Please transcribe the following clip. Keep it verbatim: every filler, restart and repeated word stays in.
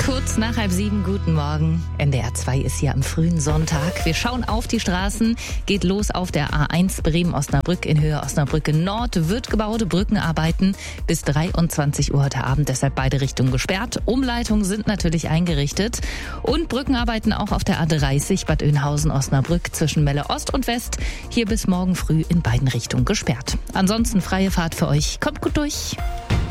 Kurz nach halb sieben, guten Morgen. N D R zwei ist hier am frühen Sonntag. Wir schauen auf die Straßen. Geht los auf der A eins Bremen-Osnabrück in Höhe Osnabrücke Nord. Wird gebaut, Brückenarbeiten bis dreiundzwanzig Uhr heute Abend. Deshalb beide Richtungen gesperrt. Umleitungen sind natürlich eingerichtet. Und Brückenarbeiten auch auf der A dreißig Bad Oeynhausen-Osnabrück zwischen Melle Ost und West. Hier bis morgen früh in beiden Richtungen gesperrt. Ansonsten freie Fahrt für euch. Kommt gut durch.